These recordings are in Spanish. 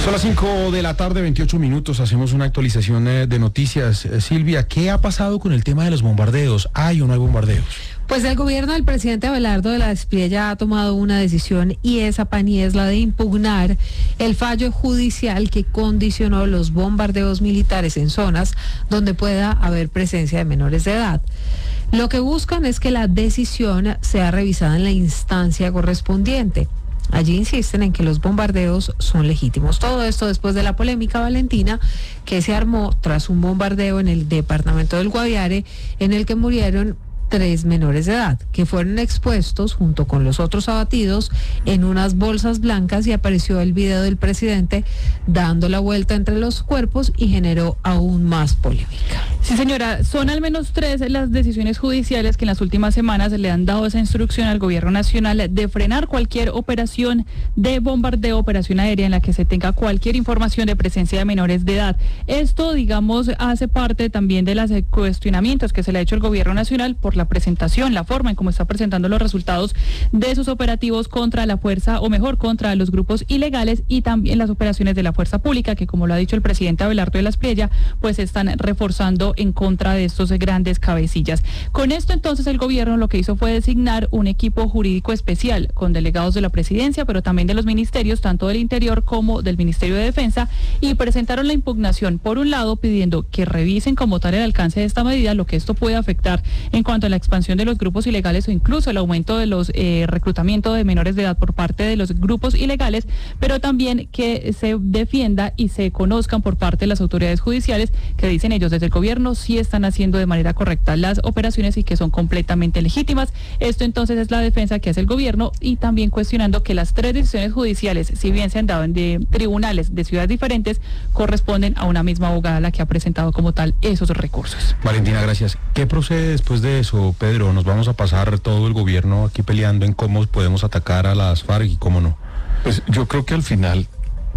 Son las 5 de la tarde, 28 minutos, hacemos una actualización de noticias. Silvia, ¿qué ha pasado con el tema de los bombardeos? ¿Hay o no hay bombardeos? Pues el gobierno del presidente Abelardo de la Espriella ha tomado una decisión y esa, Pani, es la de impugnar el fallo judicial que condicionó los bombardeos militares en zonas donde pueda haber presencia de menores de edad. Lo que buscan es que la decisión sea revisada en la instancia correspondiente. Allí insisten en que los bombardeos son legítimos. Todo esto después de la polémica, Valentina, que se armó tras un bombardeo en el departamento del Guaviare, en el que murieron 3 menores de edad, que fueron expuestos junto con los otros abatidos en unas bolsas blancas, y apareció el video del presidente dando la vuelta entre los cuerpos y generó aún más polémica. Sí, señora, son al menos 3 las decisiones judiciales que en las últimas semanas le han dado esa instrucción al gobierno nacional de frenar cualquier operación de bombardeo, operación aérea en la que se tenga cualquier información de presencia de menores de edad. Esto, digamos, hace parte también de los cuestionamientos que se le ha hecho al gobierno nacional por la presentación, la forma en cómo está presentando los resultados de sus operativos contra la fuerza, o mejor, contra los grupos ilegales, y también las operaciones de la fuerza pública, que como lo ha dicho el presidente Abelardo de la Espriella, pues están reforzando en contra de estos grandes cabecillas. Con esto entonces el gobierno lo que hizo fue designar un equipo jurídico especial con delegados de la presidencia, pero también de los ministerios, tanto del Interior como del Ministerio de Defensa, y presentaron la impugnación, por un lado, pidiendo que revisen como tal el alcance de esta medida, lo que esto puede afectar en cuanto a la expansión de los grupos ilegales o incluso el aumento de los reclutamiento de menores de edad por parte de los grupos ilegales, pero también que se defienda y se conozcan por parte de las autoridades judiciales, que dicen ellos desde el gobierno sí están haciendo de manera correcta las operaciones y que son completamente legítimas. Esto entonces es la defensa que hace el gobierno, y también cuestionando que las 3 decisiones judiciales, si bien se han dado en tribunales de ciudades diferentes, corresponden a una misma abogada, la que ha presentado como tal esos recursos. Valentina, gracias. ¿Qué procede después de eso, Pedro? ¿Nos vamos a pasar todo el gobierno aquí peleando en cómo podemos atacar a las FARC y cómo no? Pues yo creo que al final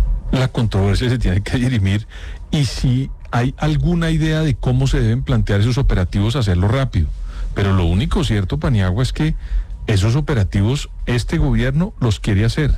la controversia se tiene que dirimir, y si hay alguna idea de cómo se deben plantear esos operativos, hacerlo rápido. Pero lo único cierto, Paniagua, es que esos operativos este gobierno los quiere hacer,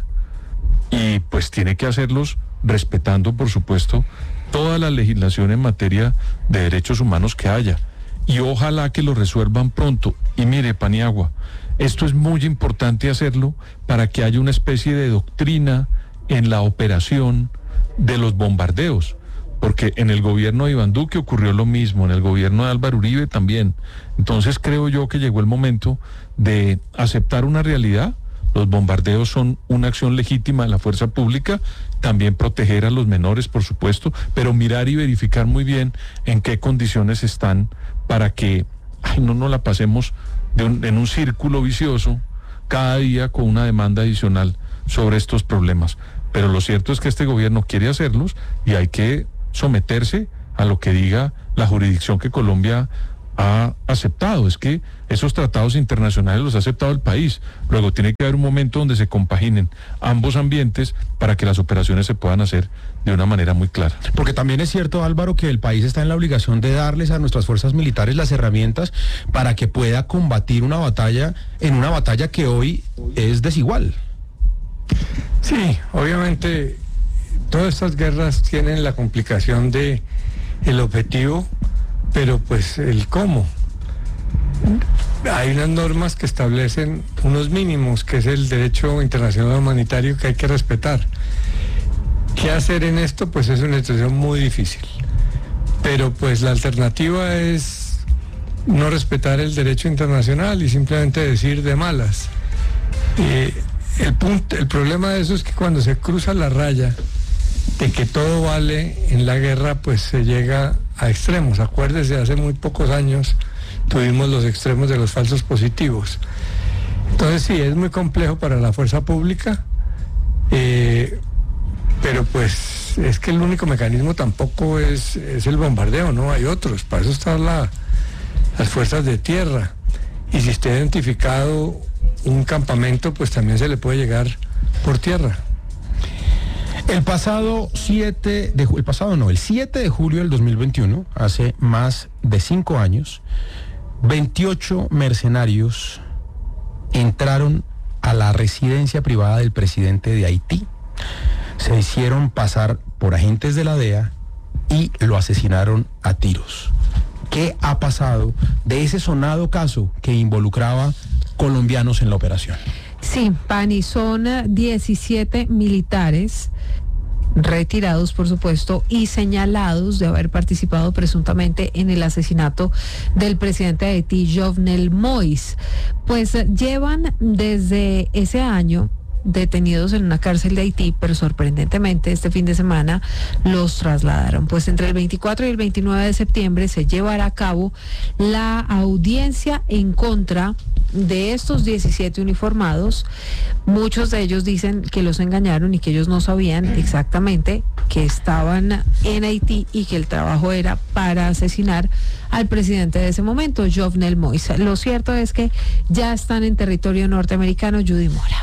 y pues tiene que hacerlos respetando, por supuesto, toda la legislación en materia de derechos humanos que haya, y ojalá que lo resuelvan pronto. Y mire, Paniagua, esto es muy importante hacerlo para que haya una especie de doctrina en la operación de los bombardeos, porque en el gobierno de Iván Duque ocurrió lo mismo, en el gobierno de Álvaro Uribe también. Entonces creo yo que llegó el momento de aceptar una realidad. Los bombardeos son una acción legítima de la fuerza pública, también proteger a los menores, por supuesto, pero mirar y verificar muy bien en qué condiciones están, para que no la pasemos en un círculo vicioso cada día con una demanda adicional sobre estos problemas. Pero lo cierto es que este gobierno quiere hacerlos, y hay que someterse a lo que diga la jurisdicción que Colombia ha aceptado. Es que esos tratados internacionales los ha aceptado el país. Luego tiene que haber un momento donde se compaginen ambos ambientes para que las operaciones se puedan hacer de una manera muy clara. Porque también es cierto, Álvaro, que el país está en la obligación de darles a nuestras fuerzas militares las herramientas para que pueda combatir una batalla que hoy es desigual. Sí, obviamente todas estas guerras tienen la complicación de el objetivo, pero pues el cómo. Hay unas normas que establecen unos mínimos, que es el derecho internacional humanitario, que hay que respetar. ¿Qué hacer en esto? Pues es una situación muy difícil. Pero pues la alternativa es no respetar el derecho internacional y simplemente decir de malas. El problema de eso es que cuando se cruza la raya de que todo vale en la guerra, pues se llega a extremos. Acuérdese, hace muy pocos años tuvimos los extremos de los falsos positivos. Entonces sí, es muy complejo para la fuerza pública, pero pues es que el único mecanismo tampoco es el bombardeo, ¿no? Hay otros, para eso están las fuerzas de tierra. Y si está identificado un campamento, pues también se le puede llegar por tierra. El 7 de julio del 2021, hace más de 5 años, 28 mercenarios entraron a la residencia privada del presidente de Haití. se hicieron pasar por agentes de la DEA y lo asesinaron a tiros. ¿Qué ha pasado de ese sonado caso que involucraba colombianos en la operación? Sí, Pani, son 17 militares retirados, por supuesto, y señalados de haber participado presuntamente en el asesinato del presidente de Haití, Jovenel Moïse. Pues llevan desde ese año detenidos en una cárcel de Haití, pero sorprendentemente este fin de semana los trasladaron. Pues entre el 24 y el 29 de septiembre se llevará a cabo la audiencia en contra de estos 17 uniformados. Muchos de ellos dicen que los engañaron y que ellos no sabían exactamente que estaban en Haití y que el trabajo era para asesinar al presidente de ese momento, Jovenel Moïse. Lo cierto es que ya están en territorio norteamericano. Judy Mora.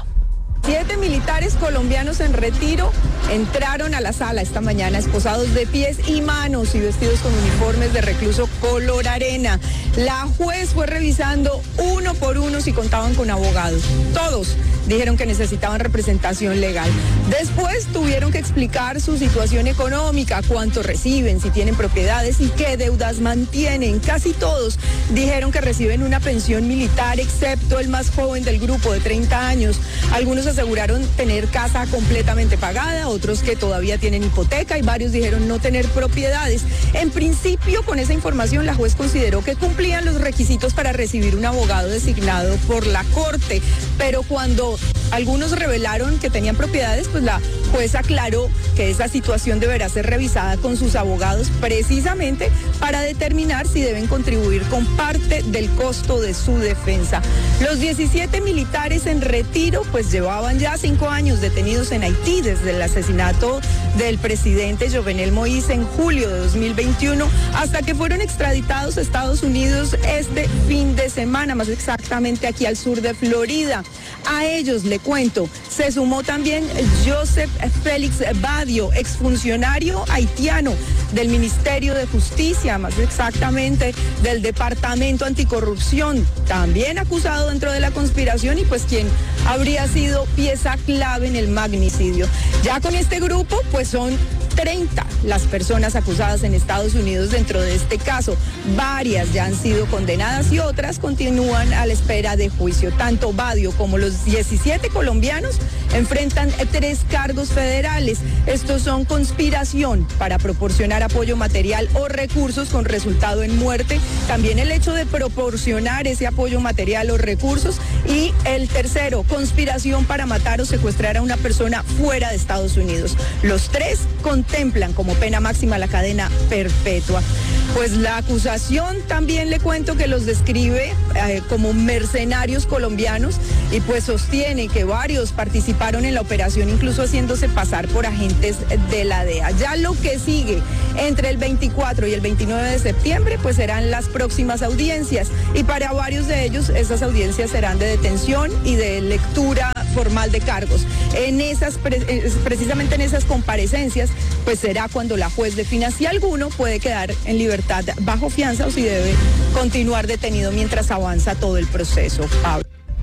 7 militares colombianos en retiro entraron a la sala esta mañana esposados de pies y manos y vestidos con uniformes de recluso color arena. La juez fue revisando uno por uno si contaban con abogados. Todos dijeron que necesitaban representación legal. Después tuvieron que explicar su situación económica, cuánto reciben, si tienen propiedades y qué deudas mantienen. Casi todos dijeron que reciben una pensión militar, excepto el más joven del grupo de 30 años. Algunos aseguraron tener casa completamente pagada, otros que todavía tienen hipoteca y varios dijeron no tener propiedades. En principio, con esa información, la juez consideró que cumplían los requisitos para recibir un abogado designado por la corte, pero cuando algunos revelaron que tenían propiedades, pues la juez aclaró que esa situación deberá ser revisada con sus abogados precisamente para determinar si deben contribuir con parte del costo de su defensa. Los 17 militares en retiro pues llevaban ya 5 años detenidos en Haití desde el asesinato del presidente Jovenel Moïse en julio de 2021 hasta que fueron extraditados a Estados Unidos este fin de semana, más exactamente aquí al sur de Florida. A ellos, le cuento, se sumó también Joseph Félix Badio, exfuncionario haitiano del Ministerio de Justicia, más exactamente del Departamento Anticorrupción, también acusado dentro de la conspiración y pues quien habría sido pieza clave en el magnicidio. Ya con este grupo, pues son 30 las personas acusadas en Estados Unidos dentro de este caso. Varias ya han sido condenadas y otras continúan a la espera de juicio. Tanto Badio como los 17 colombianos enfrentan 3 cargos federales. Estos son conspiración para proporcionar apoyo material o recursos con resultado en muerte, también el hecho de proporcionar ese apoyo material o recursos y el tercero, conspiración para matar o secuestrar a una persona fuera de Estados Unidos. Los 3 contemplan como pena máxima la cadena perpetua. Pues la acusación también le cuento que los describe como mercenarios colombianos y pues sostiene que varios participaron en la operación, incluso haciéndose pasar por agentes de la DEA. Ya lo que sigue entre el 24 y el 29 de septiembre pues serán las próximas audiencias y para varios de ellos esas audiencias serán de detención y de lectura formal de cargos. En esas, precisamente en esas comparecencias, pues será cuando la juez defina si alguno puede quedar en libertad bajo fianza o si debe continuar detenido mientras avanza todo el proceso. Pablo.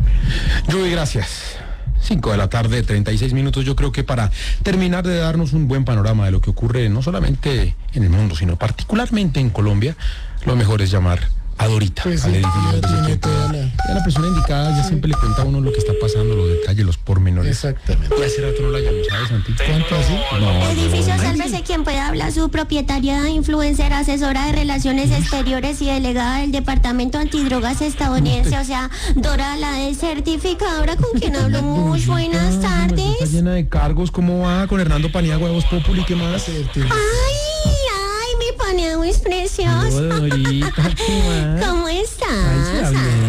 Judy, gracias. 5 de la tarde, 36 minutos. Yo creo que para terminar de darnos un buen panorama de lo que ocurre no solamente en el mundo, sino particularmente en Colombia, lo mejor es llamar a Dorita, pues al sí, edificio. La persona indicada ya siempre le cuenta a uno lo que está pasando, los detalles, los pormenores. Exactamente. Y hace rato no la llamo, ¿sabes, Santi? ¿Cuánto así? No, Edificio no. Sálvese quien pueda hablar, su propietaria, influencer, asesora de relaciones exteriores y delegada del Departamento Antidrogas estadounidense, o sea, Dora, la de certificadora, con quien hablo. Muy buenas Está tardes. llena de cargos. ¿Cómo va con Hernando Paniagua de Voz Populi? ¿Qué más? Ay, mi paneado es precioso. Dorita, ¿qué más? ¿Cómo Ay, estás? está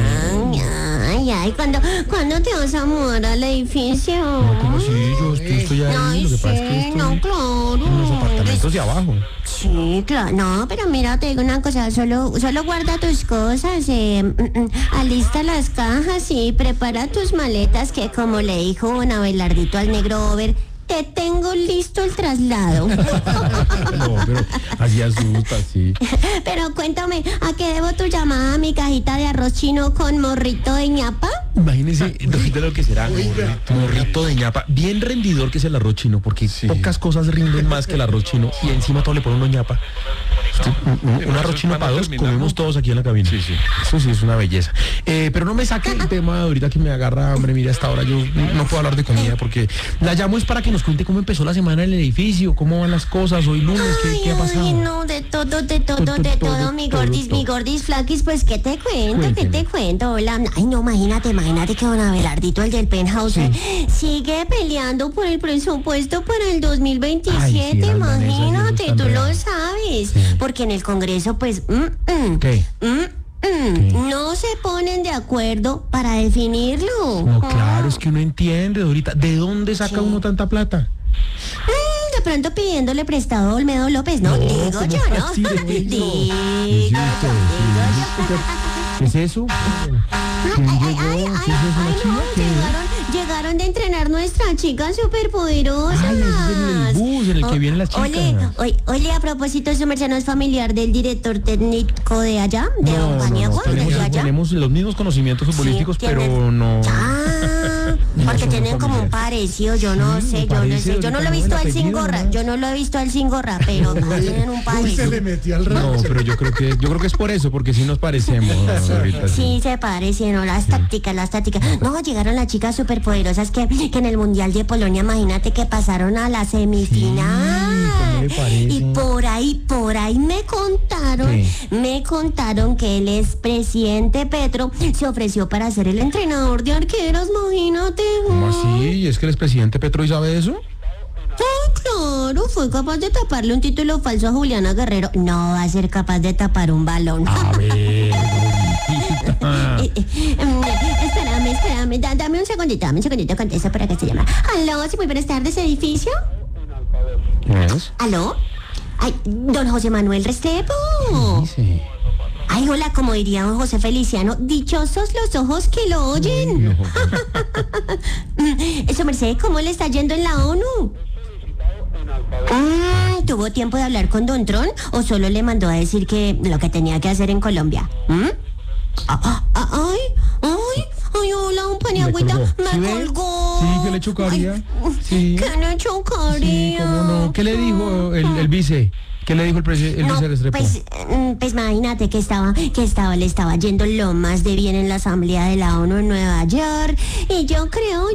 bien. Ay, ¿cuándo te vas a mudar al edificio? No, como si yo estoy ahí, Ay, lo que pasa es sí, que estoy no, claro. en los apartamentos de abajo. Sí, claro. No, pero mira, te digo una cosa, solo guarda tus cosas, alista las cajas y prepara tus maletas que, como le dijo don Abelardito al negro Over, te tengo listo el traslado. No, pero así asusta, sí. Pero cuéntame, ¿a qué debo tu llamada, mi cajita de arroz chino con morrito de ñapa? Imagínese lo que será. Morrito de ñapa. Bien rendidor que es el arroz chino, porque pocas cosas rinden más que el arroz chino y encima todo le ponen una ñapa. Un arroz chino para dos, comemos todos aquí en la cabina. Sí. Eso sí es una belleza. Pero no me saque el tema ahorita que me agarra hambre. Mira, hasta ahora yo no puedo hablar de comida porque la llamo es para que nos cuente cómo empezó la semana en el edificio, cómo van las cosas, hoy lunes, qué ha pasado. Ay, no, de todo, mi gordis, flaquis, pues, ¿qué te cuento? Cuénteme. ¿Qué te cuento? Hola. Ay, no, imagínate que don Abelardito, el del penthouse, sigue peleando por el presupuesto para el 2027, Ay, sí, imagínate, Andrea, tú lo sabes. Sí. Porque en el Congreso, pues, ¿Qué? no se ponen de acuerdo para definirlo. No, claro, es que uno entiende, Dorita. ¿De dónde saca uno tanta plata? De pronto pidiéndole prestado a Olmedo López, ¿no? Digo ¿cómo yo, ¿no? así de eso? Digo ¿Qué es eso? ¿Quién llegó? ¿Qué es eso, una chica? ¿Qué? Llegaron de entrenar nuestras chicas superpoderosas. Ay, ese es en el bus en el que vienen las chicas. Oye, a propósito, su merced no es familiar del director técnico de allá, de don Paniagua, de allá. Tenemos los mismos conocimientos futbolísticos, Sí, pero no. Porque somos tienen como un familiares. parecido, yo no Sí, sé, me yo no parece, sé. Yo no lo he ahorita visto no, el al sin apellido gorra, nomás. yo no lo he visto al sin gorra, pero tienen un parecido. No, pero yo creo que es por eso, porque sí nos parecemos. Ahorita, Sí, se parecen, ¿no? Las tácticas. No, llegaron las chicas superpoderosas que en el Mundial de Polonia, imagínate que pasaron a la semifinal. ¿cómo le parece? Y por ahí me contaron que el expresidente Petro se ofreció para ser el entrenador de arqueros, imagínate. ¿Cómo así? ¿Y es que el expresidente Petro sabe eso? Claro, fue capaz de taparle un título falso a Juliana Guerrero. No va a ser capaz de tapar un balón. A ver, Espérame, dame un segundito, contesta para que se llama. Aló, sí, muy buenas tardes, edificio. ¿es? ¿Aló? Ay, don José Manuel Restrepo. Sí. Ay, hola, como diría don José Feliciano, dichosos los ojos que lo oyen. Eso, merced, ¿cómo le está yendo en la ONU? ¿Tuvo tiempo de hablar con don Tron o solo le mandó a decir que lo que tenía que hacer en Colombia? Ay, hola, don Paniagüita, me colgó. Sí, que le chocaría. Sí. ¿Qué le chocaría? Sí, cómo no. ¿Qué le dijo el vice? ¿Qué le dijo el vice Restrepo? Pues imagínate que le estaba yendo lo más de bien en la Asamblea de la ONU en Nueva York. Y yo creo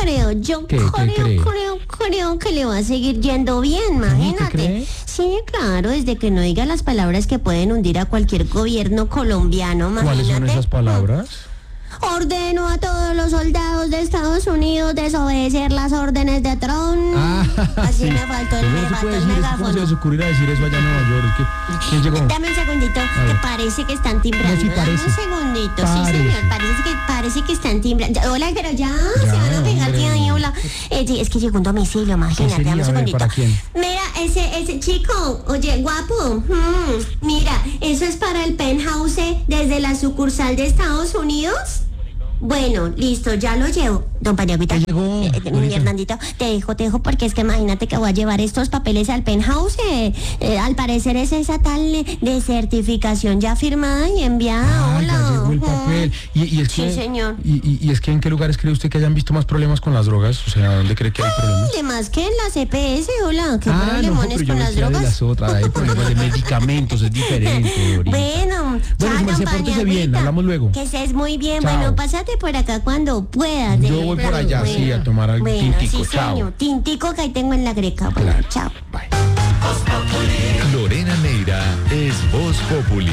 que le va a seguir yendo bien, imagínate. cree? Sí, claro, desde que no diga las palabras que pueden hundir a cualquier gobierno colombiano, imagínate. ¿Cuáles son esas palabras? Ordeno a todos los soldados de Estados Unidos desobedecer las órdenes de Trump. Así sí. me faltó el Pero no se puede decir eso, ¿cómo se megáfono. les ocurrirá decir eso allá en Nueva York? ¿Quién llegó? Dame un segundito, que parece que están timbrando. No, sí Dame parece. un segundito, sí Parece. señor, parece que están timbrando. Hola, pero ya se van a pegar hombre. que ahí, hola. Sí, es que llegó un domicilio, imagínate, sería? dame un A ver, segundito. ¿para quién? Mira, ese chico, oye, guapo, mira, eso es para el penthouse desde la sucursal de Estados Unidos. Bueno, listo, ya lo llevo. Don Paniagüita, Llegó, mi Dorita. Hernandito, te dejo porque es que imagínate que voy a llevar estos papeles al penthouse. Al parecer es esa tal de certificación ya firmada y enviada. Hola. Ya llegó el papel. Y es que, Sí, señor. Y es que ¿en qué lugares cree usted que hayan visto más problemas con las drogas? O sea, ¿dónde cree que hay problemas? Además que en la CPS, hola, qué No, problemones pero yo con las decía de drogas. las otras, hay problemas de medicamentos, es diferente, Dorita. Bueno, Bueno, chao, merced, don pórtese bien, Paniagüita. hablamos luego. Que estés muy bien. Chao. Bueno, pásate por acá cuando puedas. Yo voy por allá, sí, a tomar algo tintico. Sí, Chao. señor. Tintico que ahí tengo en la greca. Bueno, Claro. chao. Bye. Lorena Neira es Voz Populi.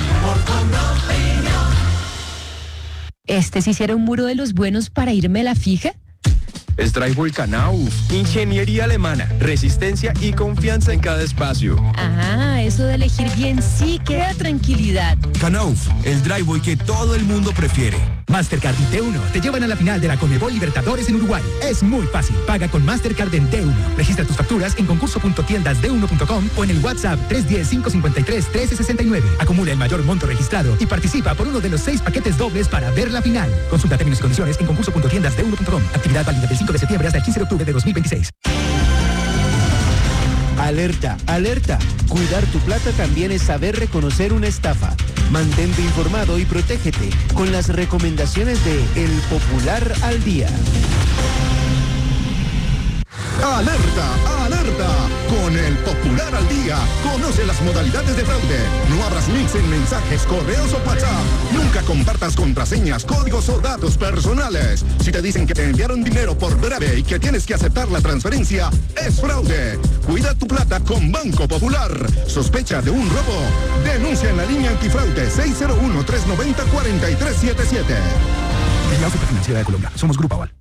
¿Este sí será un muro de los buenos para irme a la fija? Strike Knauf, ingeniería alemana, resistencia y confianza en cada espacio. Ah, eso de elegir bien sí que da tranquilidad. Knauf, el driveway que todo el mundo prefiere. Mastercard y T1 te llevan a la final de la Conmebol Libertadores en Uruguay. Es muy fácil. Paga con Mastercard en T1. Registra tus facturas en concurso.tiendasd1.com o en el WhatsApp 310-553-1369. Acumula el mayor monto registrado y participa por uno de los 6 paquetes dobles para ver la final. Consulta términos y condiciones en concurso.tiendasd1.com. Actividad válida del 5 de septiembre hasta el 15 de octubre de 2026. Alerta, alerta. Cuidar tu plata también es saber reconocer una estafa. Mantente informado y protégete con las recomendaciones de El Popular al Día. ¡Alerta! ¡Alerta! Con El Popular al Día, conoce las modalidades de fraude. No abras links en mensajes, correos o WhatsApp. Nunca compartas contraseñas, códigos o datos personales. Si te dicen que te enviaron dinero por breve y que tienes que aceptar la transferencia, es fraude. Cuida tu plata con Banco Popular. Sospecha de un robo. Denuncia en la línea antifraude 601-390-4377. La Superfinanciera de Colombia. Somos Grupo Aval.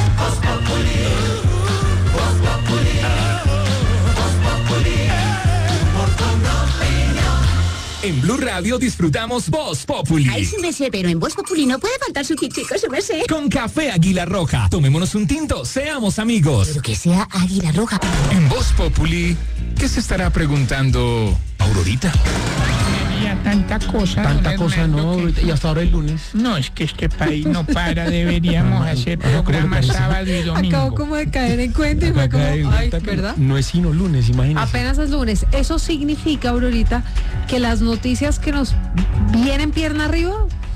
En Blue Radio disfrutamos Voz Populi. Ay, sí me sé, pero en Voz Populi no puede faltar su tintico, sí me sé. Con café Águila Roja. Tomémonos un tinto, seamos amigos. Pero que sea Águila Roja. En Voz Populi, ¿qué se estará preguntando Aurorita? Tanta cosa. Tanta cosa, no, y hasta ahora el lunes. No, es que este país no para, deberíamos hacer programas sábado y domingo. Acabo como de caer en cuenta y fue como, ay, ¿verdad? No es sino lunes, imagínese. Apenas es lunes. Eso significa, Aurorita, que las noticias que nos vienen pierna arriba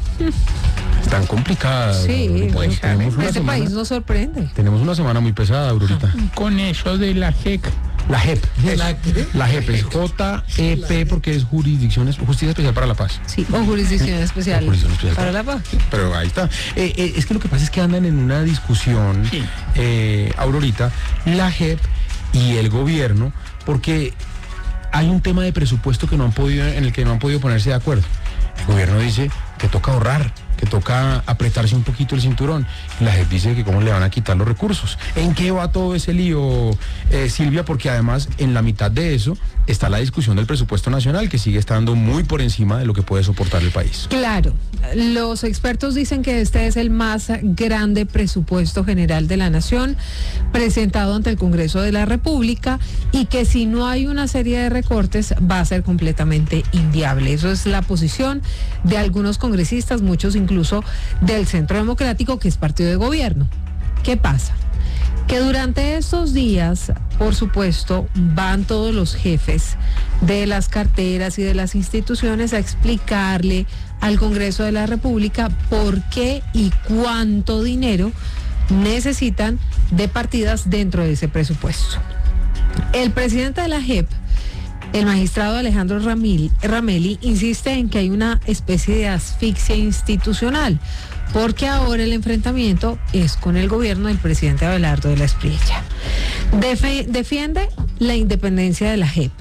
están complicadas. Sí, pues, este país nos sorprende. Tenemos una semana muy pesada, Aurorita. Con eso de la JEP. La JEP. La JEP es JEP porque es Justicia Especial para la Paz. Sí, o Jurisdicción Especial, para la Paz. Pero ahí está. Es que lo que pasa es que andan en una discusión, sí. Aurorita, la JEP y el gobierno, porque hay un tema de presupuesto en el que no han podido ponerse de acuerdo. El gobierno dice que toca ahorrar, que toca apretarse un poquito el cinturón. La JEP dice que cómo le van a quitar los recursos. ¿En qué va todo ese lío, Silvia? Porque además en la mitad de eso está la discusión del presupuesto nacional, que sigue estando muy por encima de lo que puede soportar el país. Claro, los expertos dicen que este es el más grande presupuesto general de la nación presentado ante el Congreso de la República y que si no hay una serie de recortes va a ser completamente inviable. Eso es la posición de algunos congresistas, muchos incluso del Centro Democrático, que es partido de gobierno. ¿Qué pasa? Que durante estos días, por supuesto, van todos los jefes de las carteras y de las instituciones a explicarle al Congreso de la República por qué y cuánto dinero necesitan de partidas dentro de ese presupuesto. El presidente de la JEP, el magistrado Alejandro Ramelli, insiste en que hay una especie de asfixia institucional, porque ahora el enfrentamiento es con el gobierno del presidente Abelardo de la Espriella. Defiende la independencia de la JEP.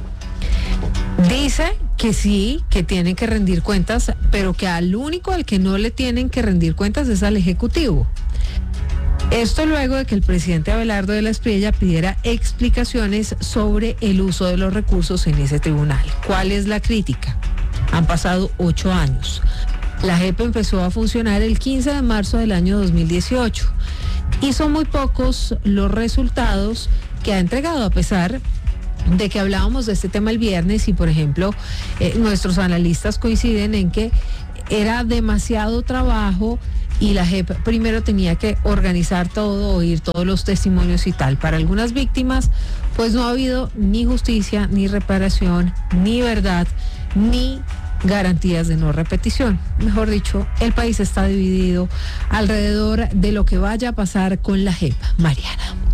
Dice que sí, que tienen que rendir cuentas, pero que al único al que no le tienen que rendir cuentas es al Ejecutivo. Esto luego de que el presidente Abelardo de la Espriella pidiera explicaciones sobre el uso de los recursos en ese tribunal. ¿Cuál es la crítica? Han pasado 8 años. La JEP empezó a funcionar el 15 de marzo del año 2018 y son muy pocos los resultados que ha entregado, a pesar de que hablábamos de este tema el viernes y, por ejemplo, nuestros analistas coinciden en que era demasiado trabajo y la JEP primero tenía que organizar todo, oír todos los testimonios y tal. Para algunas víctimas, pues no ha habido ni justicia, ni reparación, ni verdad, ni garantías de no repetición. Mejor dicho, el país está dividido alrededor de lo que vaya a pasar con la JEP. Mariana.